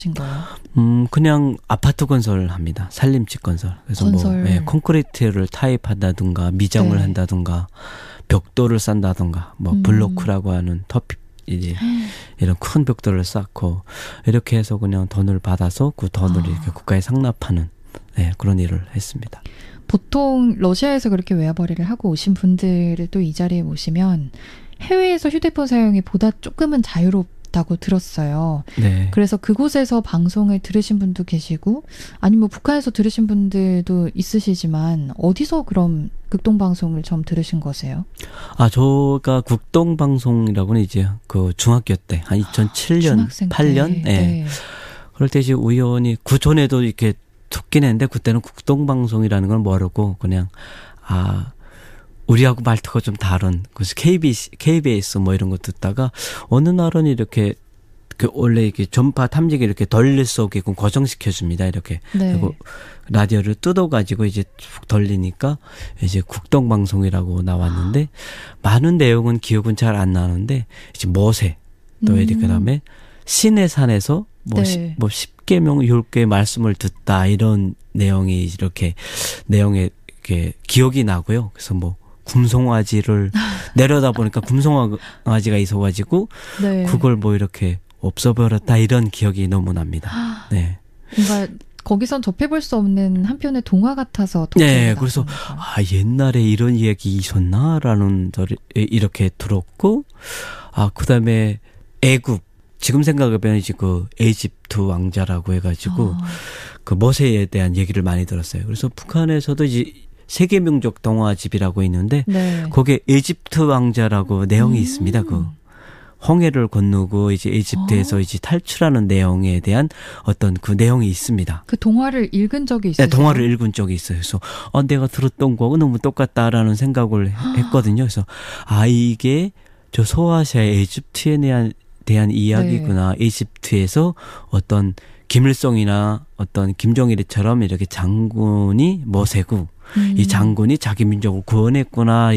거예요? 그냥 아파트 건설합니다. 산림집 건설. 그래서 건설. 뭐 콘크리트를 타입한다든가 미장을 네. 한다든가 벽돌을 싼다든가 뭐 블로크라고 하는 터피 이제 이런 큰 벽돌을 쌓고 이렇게 해서 그냥 돈을 받아서 그 돈을 이렇게 국가에 상납하는 그런 일을 했습니다. 보통 러시아에서 그렇게 외화벌이를 하고 오신 분들을 또 이 자리에 모시면 해외에서 휴대폰 사용이 보다 조금은 자유롭다고 들었어요. 네. 그래서 그곳에서 방송을 들으신 분도 계시고 아니면 뭐 북한에서 들으신 분들도 있으시지만 어디서 그럼 극동방송을 처음 들으신 거세요? 저가 국동방송이라고는 이제 그 중학교 때 한 2007년, 중학생 8년? 때. 네. 그럴 때 이제 우연히 그 전에도 이렇게 듣긴 했는데 그때는 국동방송이라는 걸 모르고 그냥 우리하고 말투가 좀 다른 그래서 KBS 뭐 이런 거 듣다가 어느 날은 이렇게 원래 이렇게 전파 탐지기 이렇게 돌릴 수 없게끔 고정시켜 줍니다. 이렇게. 네. 그리고 라디오를 뜯어 가지고 이제 쭉 돌리니까 이제 국동방송이라고 나왔는데 많은 내용은 기억은 잘 안 나는데 이제 모세 또 이렇게 그다음에 신의 산에서 뭐 10계명 10개 말씀을 듣다 이런 내용이 이렇게 내용에 이렇게 기억이 나고요. 그래서 뭐 금송아지를 내려다 보니까 금송아지가 있어가지고 네. 그걸 뭐 이렇게 없어버렸다 이런 기억이 너무 납니다. 네. 뭔가 거기선 접해볼 수 없는 한편의 동화 같아서 네, 그래서 옛날에 이런 이야기 있었나라는 이렇게 들었고 그다음에 애굽 지금 생각해보면 이제 그 에집트 왕자라고 해가지고 그 모세에 대한 얘기를 많이 들었어요. 그래서 북한에서도 이제 세계명적 동화집이라고 있는데 거기에 에집트 왕자라고 내용이 있습니다. 그 홍해를 건너고 이제 에집트에서 이제 탈출하는 내용에 대한 어떤 그 내용이 있습니다. 그 동화를 읽은 적이 있어요? 네, 동화를 읽은 적이 있어요. 그래서 내가 들었던 거하고 너무 똑같다라는 생각을 했거든요. 그래서 이게 저 소아시아의 에집트에 대한 이야기구나. 네. 이집트에서 어떤 김일성이나 어떤 김정일처럼 이렇게 장군이 모세고 이 장군이 자기 민족을 구원했구나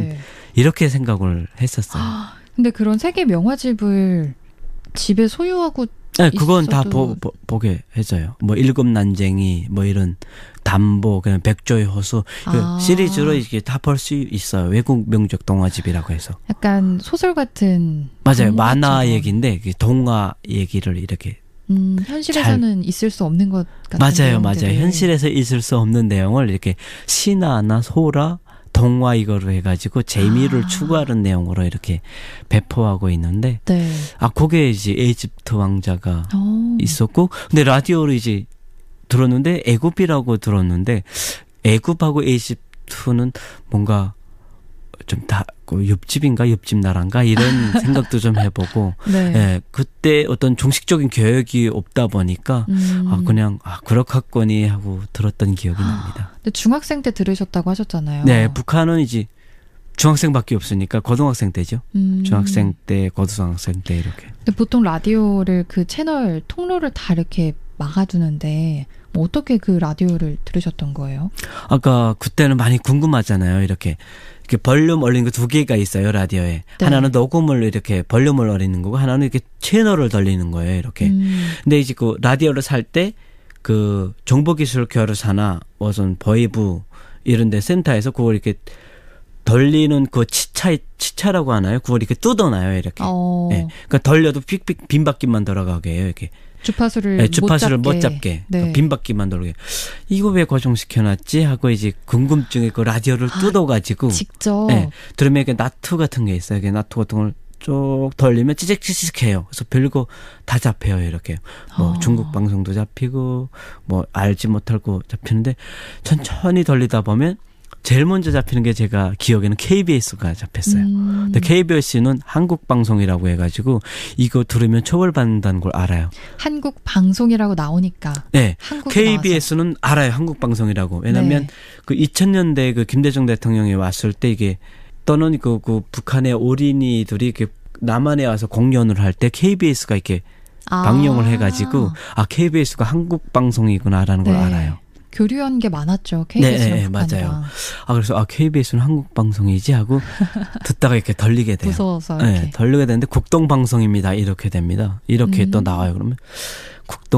이렇게 생각을 했었어요. 근데 그런 세계 명화집을 집에 소유하고 그건 다 보게 해줘요. 뭐 일곱 난쟁이 뭐 이런 담보 그냥 백조의 호수 시리즈로 이게 다 볼 수 있어요. 외국 명적 동화집이라고 해서. 약간 소설 같은. 맞아요. 만화 얘기인데 동화 얘기를 이렇게. 현실에서는 있을 수 없는 것 같은 맞아요. 현실에서 있을 수 없는 내용을 이렇게 신화나 소라 동화 이거로 해가지고 재미를 추구하는 내용으로 이렇게 배포하고 있는데 그게 이제 에집트 왕자가 있었고 근데 라디오로 이제 들었는데 애굽이라고 들었는데 애굽하고 에집트는 뭔가 좀 다 옆집인가 옆집 나라인가 이런 생각도 좀 해보고 그때 어떤 정식적인 교육이 없다 보니까 그냥 그렇겠거니 하고 들었던 기억이 납니다. 근데 중학생 때 들으셨다고 하셨잖아요. 네, 북한은 이제 중학생밖에 없으니까 고등학생 때죠. 중학생 때, 고등학생 때 이렇게. 근데 보통 라디오를 그 채널 통로를 다 이렇게 막아두는데 뭐 어떻게 그 라디오를 들으셨던 거예요? 그때는 많이 궁금하잖아요. 이렇게 볼륨 올린 거 두 개가 있어요, 라디오에. 하나는 녹음을 이렇게 볼륨을 올리는 거고, 하나는 이렇게 채널을 돌리는 거예요, 이렇게. 근데 이제 그 라디오를 살 때, 그 정보기술교류사나 무슨 보이부 이런 데 센터에서 그걸 이렇게 돌리는 그 치차라고 하나요? 그걸 이렇게 뜯어놔요, 이렇게. 그러니까 돌려도 픽픽 빈바퀴만 돌아가게 해요, 이렇게. 주파수를 못 잡게. 빈바퀴만 돌게. 이거 왜 고정시켜놨지? 하고 이제 궁금증에 그 라디오를 뜯어가지고. 직접. 들으면 이게 나트 같은 게 있어요. 이게 나트 같은 걸 쭉 돌리면 찌직찌직해요. 그래서 별거 다 잡혀요, 이렇게. 뭐 중국 방송도 잡히고, 뭐 알지 못할 거 잡히는데 천천히 돌리다 보면 제일 먼저 잡히는 게 제가 기억에는 KBS가 잡혔어요. 근데 KBS는 한국 방송이라고 해가지고 이거 들으면 처벌받는다는 걸 알아요. 한국 방송이라고 나오니까. 네, KBS는 나와서. 알아요. 한국 방송이라고. 왜냐하면 그 2000년대 그 김대중 대통령이 왔을 때 이게 또는 그 북한의 어린이들이 이렇게 남한에 와서 공연을 할 때 KBS가 이렇게 방영을 해가지고 KBS가 한국 방송이구나라는 걸 알아요. 교류한 게 많았죠. KBS랑 북한이랑. 맞아요. 그래서 KBS는 한국 방송이지 하고 듣다가 이렇게 돌리게 돼요. 무서워서 이렇게. 돌리게 되는데 국동방송입니다. 이렇게 됩니다. 이렇게 또 나와요. 그러면 국동